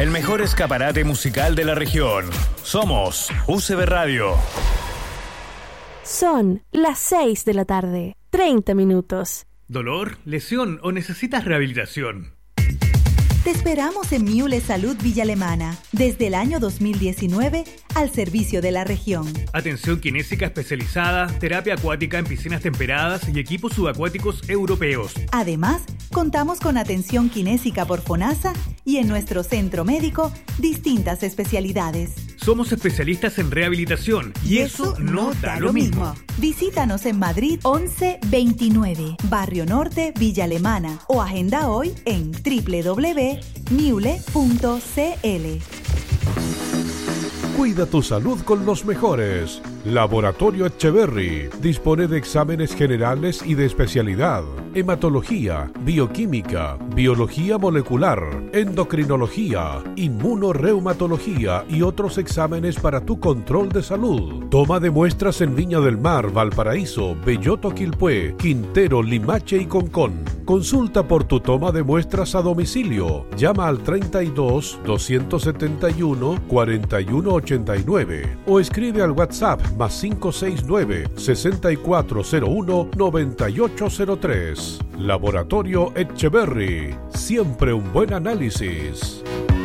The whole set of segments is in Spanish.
el mejor escaparate musical de la región. Somos UCB Radio. Son las 6 de la tarde, 30 minutos. ¿Dolor, lesión o necesitas rehabilitación? Te esperamos en Miule Salud Villa Alemana, desde el año 2019 al servicio de la región. Atención kinésica especializada, terapia acuática en piscinas temperadas y equipos subacuáticos europeos. Además, contamos con atención kinésica por FONASA y en nuestro centro médico, distintas especialidades. Somos especialistas en rehabilitación y eso no da lo mismo. Visítanos en Madrid 1129, Barrio Norte, Villa Alemana o agenda hoy en www.miule.cl. Cuida tu salud con los mejores. Laboratorio Etcheverry dispone de exámenes generales y de especialidad: hematología, bioquímica, biología molecular, endocrinología, inmunorreumatología y otros exámenes para tu control de salud. Toma de muestras en Viña del Mar, Valparaíso, Belloto, Quilpué, Quintero, Limache y Concón. Consulta por tu toma de muestras a domicilio. Llama al 32 271 4189 o escribe al WhatsApp más 569-6401-9803. Laboratorio Etcheverry. Siempre un buen análisis.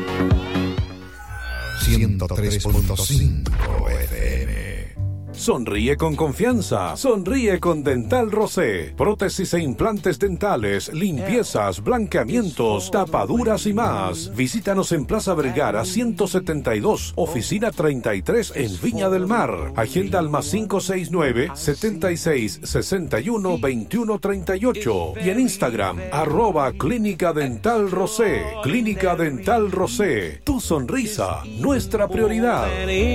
103.5 FM. Sonríe con confianza. Sonríe con Dental Rosé. Prótesis e implantes dentales, limpiezas, blanqueamientos, tapaduras y más. Visítanos en Plaza Vergara 172, oficina 33 en Viña del Mar. Agenda al más 569-7661-2138 y en Instagram @Clínica Dental Rosé. Clínica Dental Rosé. Tu sonrisa, nuestra prioridad.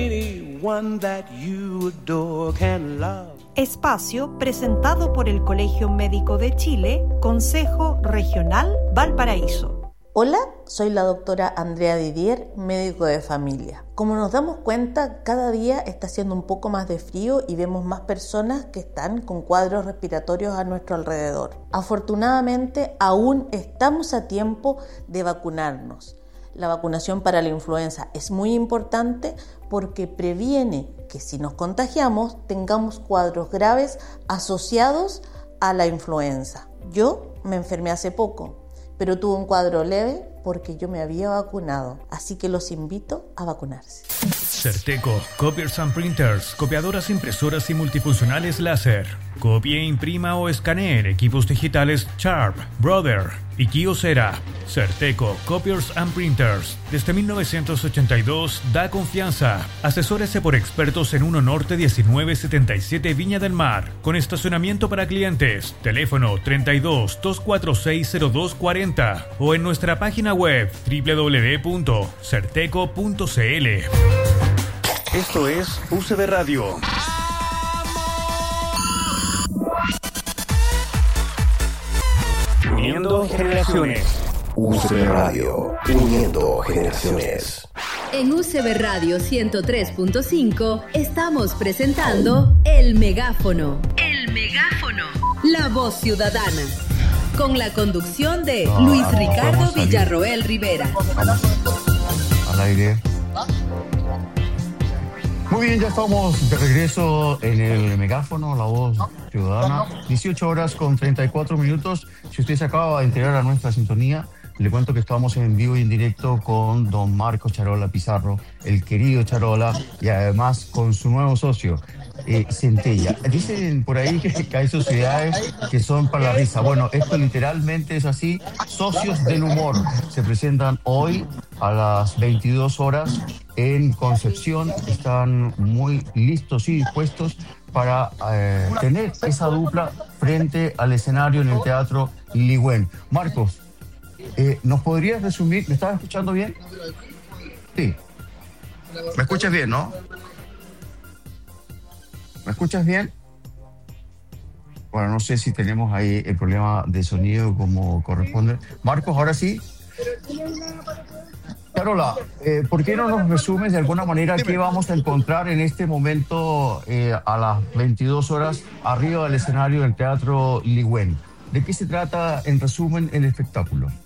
Espacio presentado por el Colegio Médico de Chile, Consejo Regional Valparaíso. Hola, soy la doctora Andrea Didier, médico de familia. Como nos damos cuenta, cada día está haciendo un poco más de frío y vemos más personas que están con cuadros respiratorios a nuestro alrededor. Afortunadamente, aún estamos a tiempo de vacunarnos. La vacunación para la influenza es muy importante porque previene que si nos contagiamos tengamos cuadros graves asociados a la influenza. Yo me enfermé hace poco, pero tuve un cuadro leve porque yo me había vacunado, así que los invito a vacunarse. Certeco, Copiers and Printers, copiadoras, impresoras y multifuncionales láser. Copie, imprima o escanee equipos digitales Sharp, Brother y Kyocera. Certeco, Copiers and Printers. Desde 1982 da confianza. Asesórese por expertos en 1 Norte 1977 Viña del Mar. Con estacionamiento para clientes. Teléfono 32 246 0240 o en nuestra página web www.certeco.cl. Esto es UCB Radio. Uniendo generaciones. UCB Radio, uniendo generaciones. En UCB Radio 103.5 estamos presentando El Megáfono. El Megáfono. La voz ciudadana. Con la conducción de Luis Ricardo Villarroel Rivera. Al aire. Muy bien, ya estamos de regreso en el Megáfono, la voz ciudadana. 18 horas con 34 minutos. Si usted se acaba de enterar a nuestra sintonía, le cuento que estamos en vivo y en directo con don Marcos Charola Pizarro, el querido Charola, y además con su nuevo socio, Centella. Dicen por ahí que hay sociedades que son para la risa. Bueno, esto literalmente es así. Socios del humor se presentan hoy a las 22 horas en Concepción. Están muy listos y dispuestos para tener esa dupla frente al escenario en el Teatro Ligüen. Marcos, ¿nos podrías resumir? ¿Me estás escuchando bien? Sí. ¿Me escuchas bien, no? ¿Me escuchas bien? Bueno, no sé si tenemos ahí el problema de sonido como corresponde. Marcos, ¿ahora sí? Carola, ¿por qué no nos resumes de alguna manera qué vamos a encontrar en este momento a las 22 horas arriba del escenario del Teatro Ligüen? ¿De qué se trata, en resumen, el espectáculo?